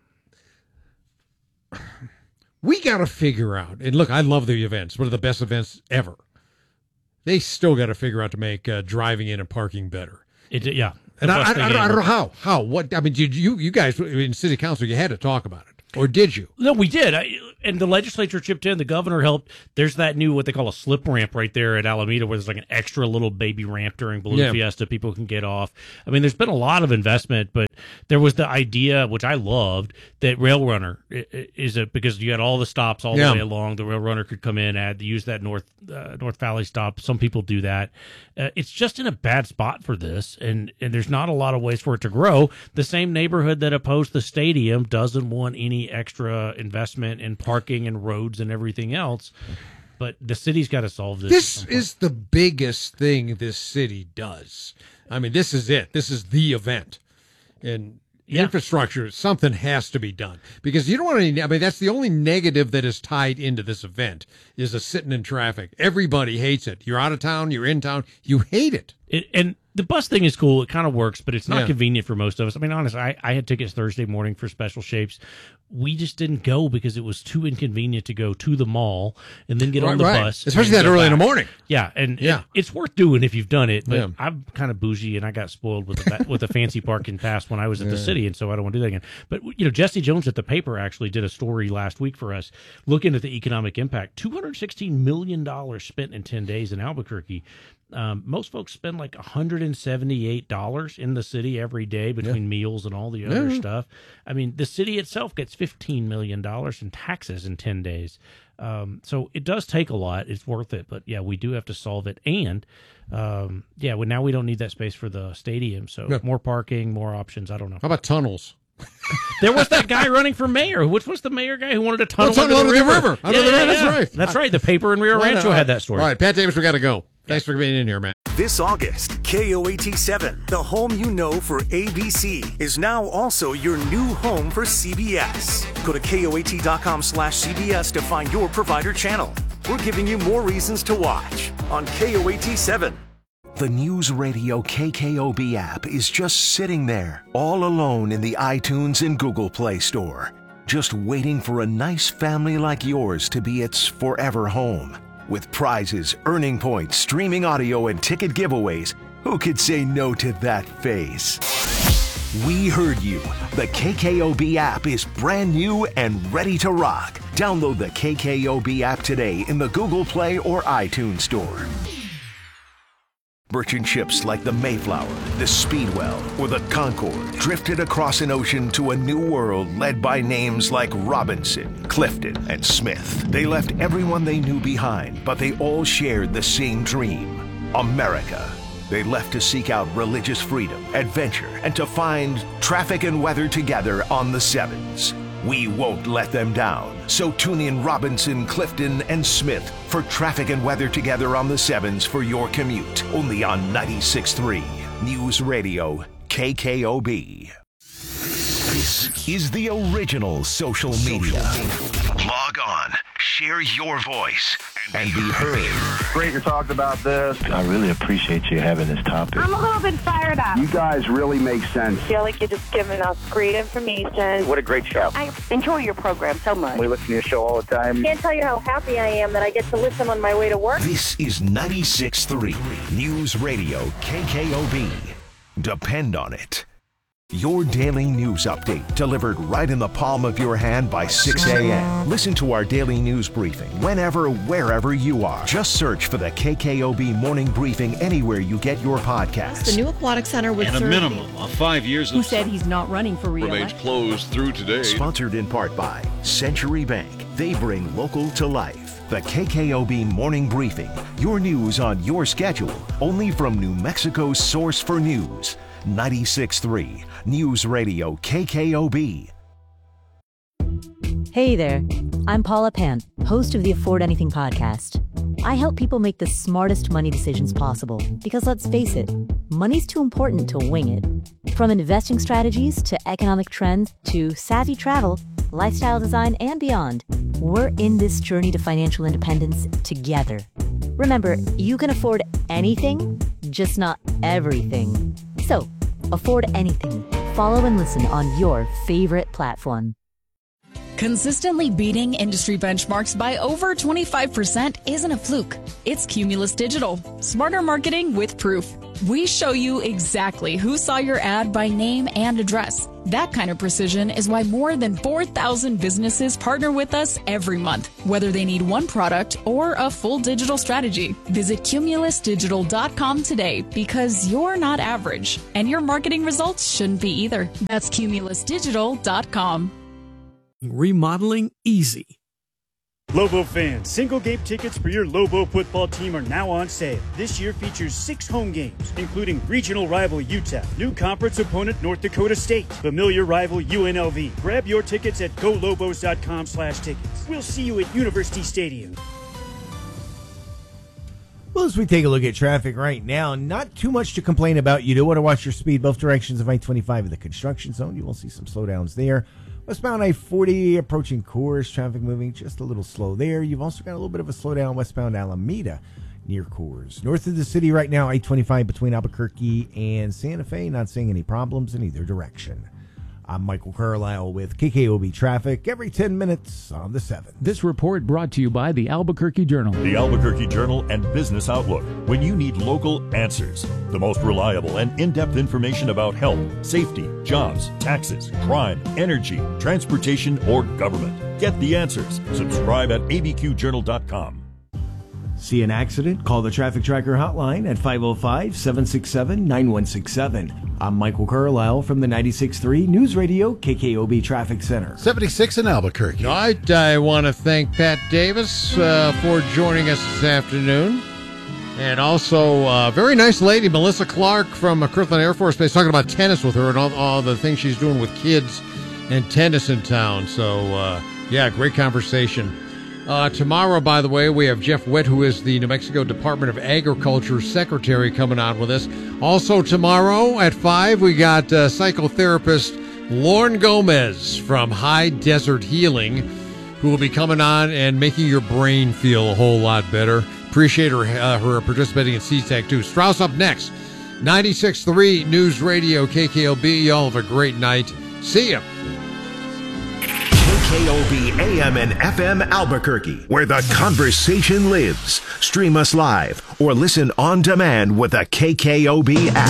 we got to figure out. And look, I love the events. One of the best events ever. They still got to figure out to make driving in and parking better. Yeah. And I don't know how. How? What? I mean, did you guys in city council, you had to talk about it, or did you? No, we did. And the legislature chipped in. The governor helped. There's that new, what they call a slip ramp right there at Alameda, where there's like an extra little baby ramp during Balloon Fiesta. People can get off. I mean, there's been a lot of investment, but there was the idea, which I loved, that Rail Runner is because you had all the stops all the way along. The Rail Runner could come in, use that North Valley stop. Some people do that. It's just in a bad spot for this, and there's not a lot of ways for it to grow. The same neighborhood that opposed the stadium doesn't want any extra investment in parking and roads and everything else. But the city's got to solve this. This is the biggest thing this city does. I mean, this is it. This is the event. And infrastructure, something has to be done. Because you don't want any, I mean, that's the only negative that is tied into this event is a sitting in traffic. Everybody hates it. You're out of town, you're in town, you hate it. And the bus thing is cool. It kind of works, but it's not convenient for most of us. I mean, honestly, I had tickets Thursday morning for Special Shapes. We just didn't go because it was too inconvenient to go to the mall and then get on the bus. Especially that early in the morning. Yeah, and it's worth doing if you've done it. But I'm kind of bougie, and I got spoiled with a fancy parking pass when I was at the city, and so I don't want to do that again. But, Jesse Jones at the paper actually did a story last week for us looking at the economic impact. $216 million spent in 10 days in Albuquerque. Most folks spend like $178 in the city every day between meals and all the other stuff. I mean, the city itself gets $15 million in taxes in 10 days. So it does take a lot. It's worth it. But, we do have to solve it. And, now we don't need that space for the stadium. So more parking, more options. I don't know. How about tunnels? There was that guy running for mayor. Which was the mayor guy who wanted to tunnel under the river? That's right. That's right. The paper in Rio Rancho had that story. All right, Pat Davis, we got to go. Thanks for being in here, man. This August, KOAT7, the home you know for ABC, is now also your new home for CBS. Go to KOAT.com/CBS to find your provider channel. We're giving you more reasons to watch on KOAT7. The News Radio KKOB app is just sitting there, all alone in the iTunes and Google Play Store, just waiting for a nice family like yours to be its forever home. With prizes, earning points, streaming audio, and ticket giveaways, who could say no to that face? We heard you. The KKOB app is brand new and ready to rock. Download the KKOB app today in the Google Play or iTunes Store. Merchant ships like the Mayflower, the Speedwell, or the Concorde drifted across an ocean to a new world led by names like Robinson, Clifton, and Smith. They left everyone they knew behind, but they all shared the same dream: America. They left to seek out religious freedom, adventure, and to find traffic and weather together on the Sevens. We won't let them down. So tune in Robinson, Clifton, and Smith for traffic and weather together on the Sevens for your commute. Only on 96.3 News Radio KKOB. This is the original social media. Log on, share your voice, and be heard. Great to talk about this. I really appreciate you having this topic. I'm a little bit fired up. You guys really make sense. I feel like you're just giving us great information. What a great show. I enjoy your program so much. We listen to your show all the time. I can't tell you how happy I am that I get to listen on my way to work. This is 96.3 News Radio KKOB. Depend on it. Your daily news update delivered right in the palm of your hand by 6 a.m. Listen to our daily news briefing whenever, wherever you are. Just search for the KKOB Morning Briefing anywhere you get your podcasts. The new aquatic center would and a minimum of 5 years who said he's not running for re-election. Remains closed through today. Sponsored in part by Century Bank. They bring local to life. The KKOB Morning Briefing. Your news on your schedule. Only from New Mexico's source for news. 96.3 News Radio KKOB. Hey there, I'm Paula Pant, host of the Afford Anything podcast. I help people make the smartest money decisions possible because, let's face it, money's too important to wing it. From investing strategies to economic trends to savvy travel, lifestyle design, and beyond, we're in this journey to financial independence together. Remember, you can afford anything, just not everything. So, afford anything. Follow and listen on your favorite platform. Consistently beating industry benchmarks by over 25% isn't a fluke. It's Cumulus Digital. Smarter marketing with proof. We show you exactly who saw your ad by name and address. That kind of precision is why more than 4,000 businesses partner with us every month, whether they need one product or a full digital strategy. Visit cumulusdigital.com today because you're not average, and your marketing results shouldn't be either. That's cumulusdigital.com. Remodeling easy. Lobo fans, single game tickets for your Lobo football team are now on sale. This year features 6 home games, including regional rival UTEP, new conference opponent North Dakota State, familiar rival UNLV. Grab your tickets at golobos.com/tickets. We'll see you at University Stadium. Well, as we take a look at traffic right now, not too much to complain about. You do want to watch your speed both directions of I-25 in the construction zone. You will see some slowdowns there. Westbound I-40 approaching Coors, traffic moving just a little slow there. You've also got a little bit of a slowdown westbound Alameda near Coors. North of the city right now, I-25 between Albuquerque and Santa Fe, not seeing any problems in either direction. I'm Michael Carlisle with KKOB Traffic every 10 minutes on the 7th. This report brought to you by the Albuquerque Journal. The Albuquerque Journal and Business Outlook. When you need local answers, the most reliable and in-depth information about health, safety, jobs, taxes, crime, energy, transportation, or government. Get the answers. Subscribe at abqjournal.com. See an accident? Call the Traffic Tracker hotline at 505-767-9167. I'm Michael Carlisle from the 96.3 News Radio KKOB Traffic Center. 76 in Albuquerque. All right, I want to thank Pat Davis for joining us this afternoon. And also, a very nice lady, Melissa Clark from Kirtland Air Force Base, talking about tennis with her and all the things she's doing with kids and tennis in town. So, yeah, great conversation. Tomorrow, by the way, we have Jeff Witt, who is the New Mexico Department of Agriculture Secretary, coming on with us. Also tomorrow at 5, we got psychotherapist Lauren Gomez from High Desert Healing, who will be coming on and making your brain feel a whole lot better. Appreciate her participating in CTAC too. Strauss up next. 96.3 News Radio KKOB. Y'all have a great night. See ya. KKOB AM and FM Albuquerque, where the conversation lives. Stream us live or listen on demand with the KKOB app.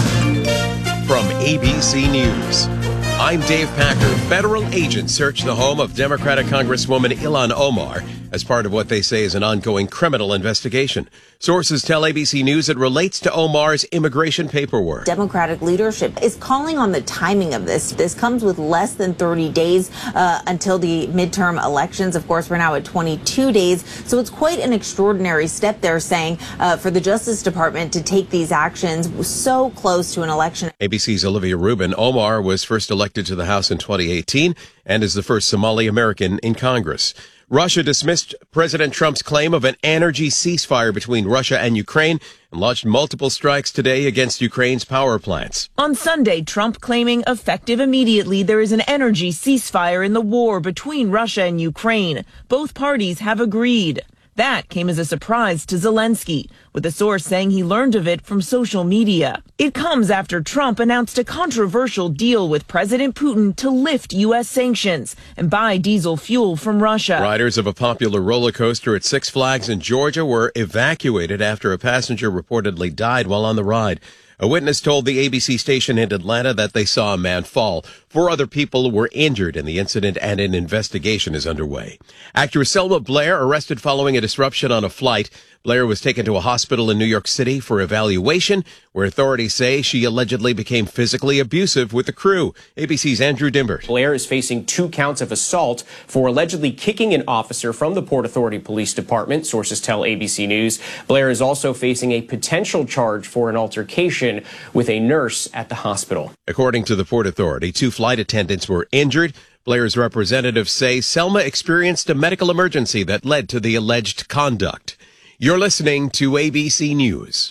From ABC News, I'm Dave Packer. Federal agents search the home of Democratic Congresswoman Ilhan Omar as part of what they say is an ongoing criminal investigation. Sources tell ABC News it relates to Omar's immigration paperwork. Democratic leadership is calling on the timing of this. This comes with less than 30 days until the midterm elections. Of course, we're now at 22 days. So it's quite an extraordinary step, they're saying, for the Justice Department to take these actions so close to an election. ABC's Olivia Rubin. Omar was first elected to the House in 2018 and is the first Somali American in Congress. Russia dismissed President Trump's claim of an energy ceasefire between Russia and Ukraine and launched multiple strikes today against Ukraine's power plants. On Sunday, Trump claiming effective immediately there is an energy ceasefire in the war between Russia and Ukraine. Both parties have agreed. That came as a surprise to Zelensky, with a source saying he learned of it from social media. It comes after Trump announced a controversial deal with President Putin to lift U.S. sanctions and buy diesel fuel from Russia. Riders of a popular roller coaster at Six Flags in Georgia were evacuated after a passenger reportedly died while on the ride. A witness told the ABC station in Atlanta that they saw a man fall. 4 other people were injured in the incident and an investigation is underway. Actress Selma Blair arrested following a disruption on a flight. Blair was taken to a hospital in New York City for evaluation, where authorities say she allegedly became physically abusive with the crew. ABC's Andrew Dimbert. Blair is facing 2 counts of assault for allegedly kicking an officer from the Port Authority Police Department, sources tell ABC News. Blair is also facing a potential charge for an altercation with a nurse at the hospital. According to the Port Authority, 2 flight attendants were injured. Blair's representatives say Selma experienced a medical emergency that led to the alleged conduct. You're listening to ABC News.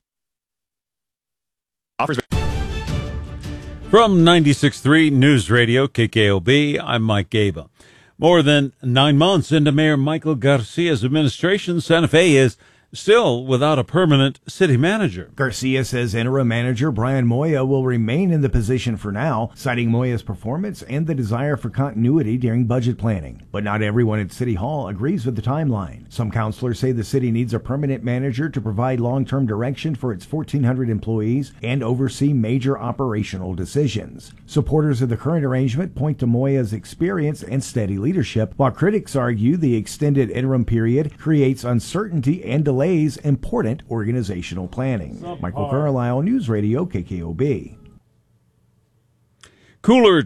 From 96.3 News Radio, KKOB, I'm Mike Gaba. More than 9 months into Mayor Michael Garcia's administration, Santa Fe is still without a permanent city manager. Garcia says interim manager Brian Moya will remain in the position for now, citing Moya's performance and the desire for continuity during budget planning. But not everyone at City Hall agrees with the timeline. Some councilors say the city needs a permanent manager to provide long-term direction for its 1,400 employees and oversee major operational decisions. Supporters of the current arrangement point to Moya's experience and steady leadership, while critics argue the extended interim period creates uncertainty and delays important organizational planning. Michael Carlisle, News Radio, KKOB. Cooler